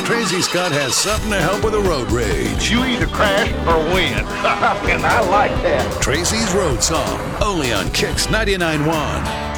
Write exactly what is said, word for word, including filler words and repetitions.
Tracy Scott has something to help with the road rage. You either crash or win. And I like that. Tracy's Road Song, only on Kicks ninety-nine point one.